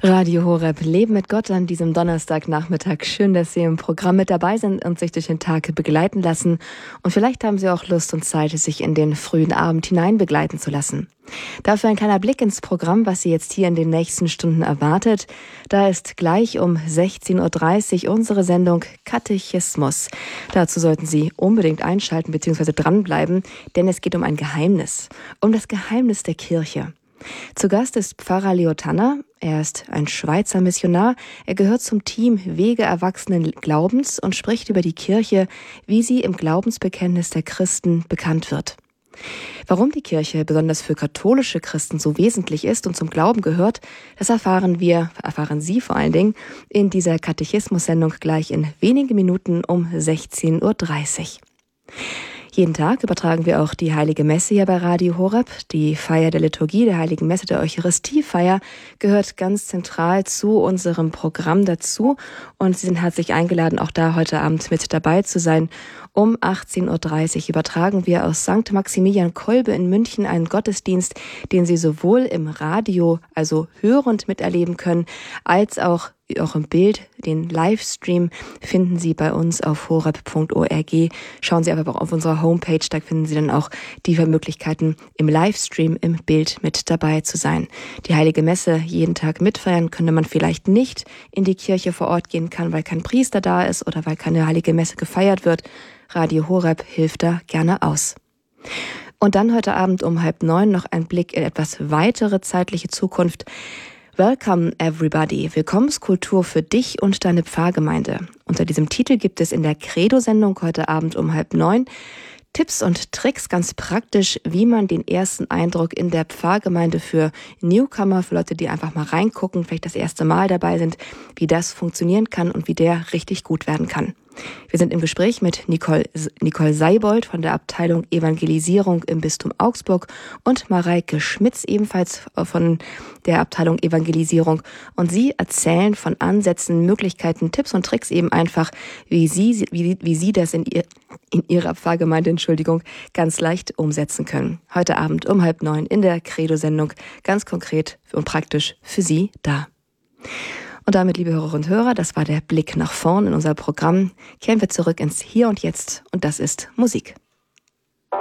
Radio Horeb, Leben mit Gott an diesem Donnerstagnachmittag. Schön, dass Sie im Programm mit dabei sind und sich durch den Tag begleiten lassen. Und vielleicht haben Sie auch Lust und Zeit, sich in den frühen Abend hinein begleiten zu lassen. Dafür ein kleiner Blick ins Programm, was Sie jetzt hier in den nächsten Stunden erwartet. Da ist gleich um 16.30 Uhr unsere Sendung Katechismus. Dazu sollten Sie unbedingt einschalten bzw. dranbleiben, denn es geht um ein Geheimnis. Um das Geheimnis der Kirche. Zu Gast ist Pfarrer Leo Tanner. Er ist ein Schweizer Missionar. Er gehört zum Team Wege erwachsenen Glaubens und spricht über die Kirche, wie sie im Glaubensbekenntnis der Christen bekannt wird. Warum die Kirche besonders für katholische Christen so wesentlich ist und zum Glauben gehört, das erfahren Sie vor allen Dingen in dieser Katechismus-Sendung gleich in wenigen Minuten um 16.30 Uhr. Jeden Tag übertragen wir auch die Heilige Messe hier bei Radio Horeb. Die Feier der Liturgie, der Heiligen Messe, der Eucharistiefeier gehört ganz zentral zu unserem Programm dazu. Und Sie sind herzlich eingeladen, auch da heute Abend mit dabei zu sein. Um 18.30 Uhr übertragen wir aus St. Maximilian Kolbe in München einen Gottesdienst, den Sie sowohl im Radio, also hörend miterleben können, als auch im Bild. Den Livestream finden Sie bei uns auf horeb.org. Schauen Sie aber auch auf unserer Homepage, da finden Sie dann auch die Möglichkeiten, im Livestream im Bild mit dabei zu sein. Die Heilige Messe jeden Tag mitfeiern könnte man vielleicht nicht in die Kirche vor Ort gehen kann, weil kein Priester da ist oder weil keine Heilige Messe gefeiert wird. Radio Horeb hilft da gerne aus. Und dann heute Abend um 8:30 noch ein Blick in etwas weitere zeitliche Zukunft. Welcome everybody, Willkommenskultur für dich und deine Pfarrgemeinde. Unter diesem Titel gibt es in der Credo-Sendung heute Abend um 8:30 Tipps und Tricks, ganz praktisch, wie man den ersten Eindruck in der Pfarrgemeinde für Newcomer, für Leute, die einfach mal reingucken, vielleicht das erste Mal dabei sind, wie das funktionieren kann und wie der richtig gut werden kann. Wir sind im Gespräch mit Nicole Seibold von der Abteilung Evangelisierung im Bistum Augsburg und Mareike Schmitz, ebenfalls von der Abteilung Evangelisierung. Und sie erzählen von Ansätzen, Möglichkeiten, Tipps und Tricks eben einfach, wie sie das in ihrer Pfarrgemeinde, ganz leicht umsetzen können. Heute Abend um 8:30 in der Credo-Sendung, ganz konkret und praktisch für Sie da. Und damit, liebe Hörerinnen und Hörer, das war der Blick nach vorn in unser Programm. Kehren wir zurück ins Hier und Jetzt und das ist Musik.